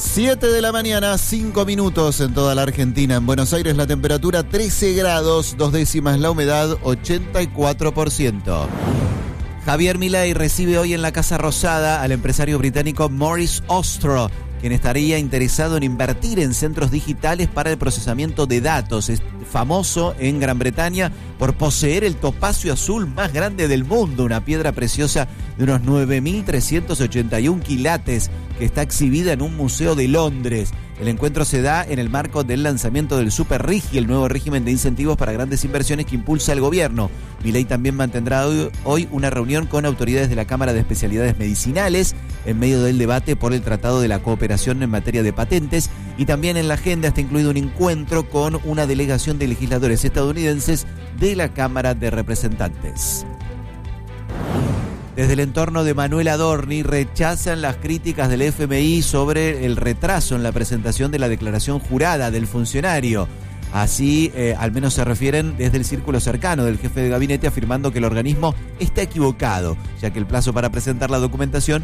7 de la mañana, 5 minutos en toda la Argentina. En Buenos Aires la temperatura 13 grados, 2 décimas la humedad, 84%. Javier Milei recibe hoy en la Casa Rosada al empresario británico Maurice Ostro, quien estaría interesado en invertir en centros digitales para el procesamiento de datos. Es famoso en Gran Bretaña por poseer el topacio azul más grande del mundo, una piedra preciosa de unos 9.381 quilates que está exhibida en un museo de Londres. El encuentro se da en el marco del lanzamiento del Super Rigi, el nuevo régimen de incentivos para grandes inversiones que impulsa el gobierno. Milei también mantendrá hoy una reunión con autoridades de la Cámara de Especialidades Medicinales en medio del debate por el Tratado de la Cooperación en materia de patentes, y también en la agenda está incluido un encuentro con una delegación de legisladores estadounidenses de la Cámara de Representantes. Desde el entorno de Manuel Adorni rechazan las críticas del FMI sobre el retraso en la presentación de la declaración jurada del funcionario. Así, al menos se refieren desde el círculo cercano del jefe de gabinete, afirmando que el organismo está equivocado, ya que el plazo para presentar la documentación